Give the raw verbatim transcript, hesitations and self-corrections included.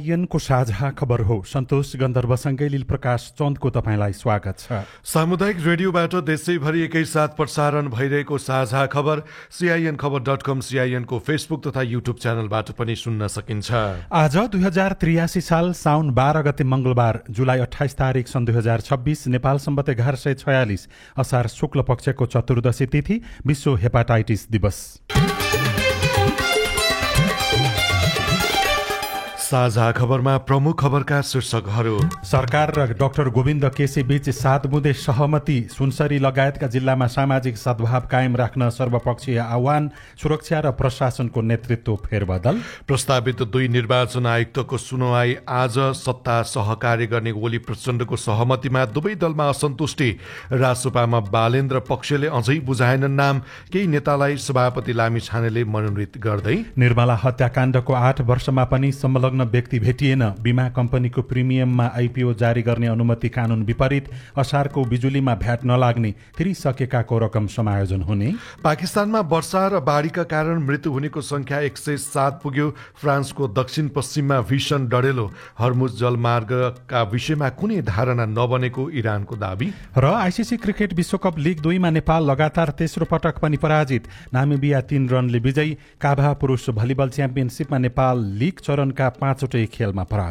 CIN को साझा खबर हो। सन्तोष गन्धर्वसँगै लील प्रकाश चन्दको तपाईँलाई स्वागत छ। सामुदायिक रेडियोबाट देशैभरि एकैसाथ प्रसारण भइरहेको साझा खबर सीआईएन खबर डट कम, सीआईएनको फेसबुक तथा युट्युब च्यानलबाट पनि सुन्न सकिन्छ। आज दुई हजार त्रियासी साल साउन बाह्र गते मंगलबार, जुलाई अठाइस तारिक सन् दुई हजार छब्बीस, नेपाल सम्बत एघार सय छयालिस असार शुक्ल पक्षको चतुर्दशी तिथि, विश्व हेपाटाइटिस दिवस। साझा खबरमा प्रमुख खबरका शीर्षकहरू। सरकार र डाक्टर गोविन्द केसी बीच सात बुँदे सहमति, सुनसरी लगायतका जिल्लामा सामाजिक सद्भाव कायम राख्न सर्वपक्षीय आह्वान, सुरक्षा र प्रशासनको नेतृत्व फेरबदल। प्रस्तावित दुई निर्वाचन आयुक्तको सुनवाई आज, सत्ता सहकार्य गर्ने ओली प्रचण्डको सहमतिमा दुवै दलमा असन्तुष्टि। रासोपामा बालेन्द्र पक्षले अझै बुझाएनन् नाम, केही नेतालाई सभापति लामिछानेले मनोनित गर्दै। निर्मला हत्याकाण्डको आठ वर्षमा पनि संलग्न व्यक्ति भेटिएन, बीमा कम्पनीको प्रिमियममा आइपीओ जारी गर्ने अनुमति कानून विपरीत, असारको बिजुलीमा भ्याट नलाग्ने, तिरिसकेकाको रकम समायोजन हुने। पाकिस्तानमा वर्षा र बाढीका कारण मृत्यु हुनेको संख्या एक सय सात पुग्यो। फ्रान्सको दक्षिण पश्चिममा भीषण डढेलो, हर्मुज जलमार्गका विषयमा कुनै धारणा नबनेको इरानको दाबी। र आइसिसी क्रिकेट विश्वकप लिग दुईमा नेपाल लगातार तेस्रो पटक पनि पराजित, नामिबिया तीन रनले विजयी। काभा पुरुष भलिबल च्याम्पियनसिपमा नेपाल लिग चरणका पाँचवटै खेलमा पराजित।